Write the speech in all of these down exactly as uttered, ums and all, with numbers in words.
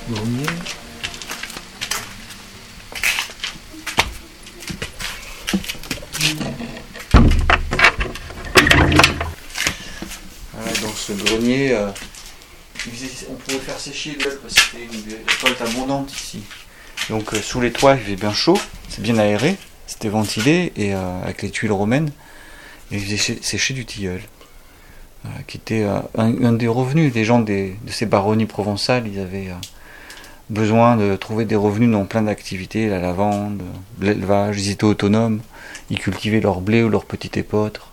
grenier. Voilà, dans ce grenier, euh, on pouvait faire sécher l'œuf parce que c'était une récolte abondante ici. Donc euh, sous les toits, il faisait bien chaud, c'est bien aéré, c'était ventilé, et euh, avec les tuiles romaines, il faisait sécher du tilleul, voilà, qui était euh, un, un des revenus des gens des, de ces baronnies provençales. Ils avaient euh, besoin de trouver des revenus dans plein d'activités, la lavande, l'élevage, ils étaient autonomes, ils cultivaient leur blé ou leur petit épeautre.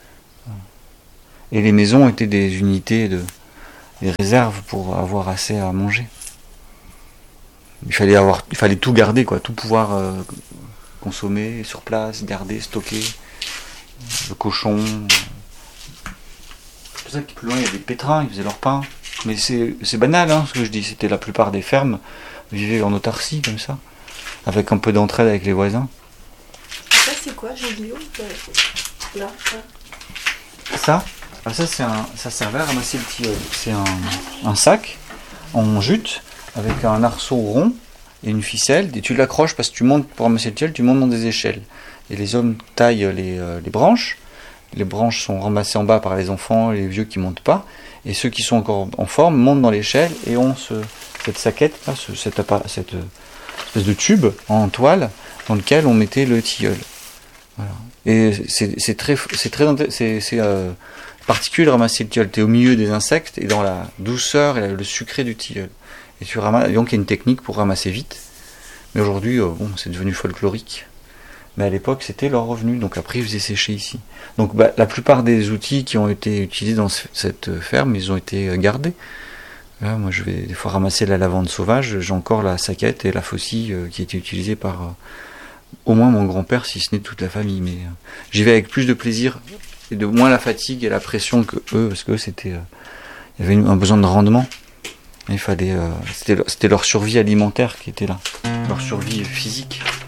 Et les maisons étaient des unités, de, des réserves pour avoir assez à manger. Il fallait, avoir, il fallait tout garder, quoi, tout pouvoir euh, consommer sur place, garder, stocker. Le cochon. C'est pour ça que plus loin il y a des pétrins, ils faisaient leur pain. Mais c'est, c'est banal, hein, ce que je dis. C'était la plupart des fermes vivaient en autarcie, comme ça, avec un peu d'entraide avec les voisins. Ça, c'est quoi, Gilio? Là, ça Ça ah, ça, c'est un, ça servait à ramasser le tilleul. C'est un, un sac en jute avec un arceau rond et une ficelle. Et tu l'accroches parce que tu montes pour ramasser le tilleul, tu montes dans des échelles. Et les hommes taillent les, euh, les branches. Les branches sont ramassées en bas par les enfants et les vieux qui ne montent pas. Et ceux qui sont encore en forme montent dans l'échelle et ont ce, cette saquette, là, ce, cette, cette espèce de tube en toile dans lequel on mettait le tilleul. Voilà. Et c'est, c'est très, c'est très c'est, c'est, euh, particulier de ramasser le tilleul. Tu es au milieu des insectes et dans la douceur et le sucré du tilleul. Et tu ramasses, donc il y a une technique pour ramasser vite. Mais aujourd'hui, euh, bon, c'est devenu folklorique. Mais à l'époque, c'était leur revenu. Donc après, ils faisaient sécher ici. Donc bah, la plupart des outils qui ont été utilisés dans cette ferme, ils ont été gardés. Là, moi, je vais des fois ramasser la lavande sauvage. J'ai encore la saquette et la faucille euh, qui étaient utilisées par euh, au moins mon grand-père, si ce n'est toute la famille. Mais euh, j'y vais avec plus de plaisir et de moins la fatigue et la pression que eux, parce que c'était, euh, il y avait une, un besoin de rendement. Il fallait, euh, c'était, c'était leur survie alimentaire qui était là, leur survie physique.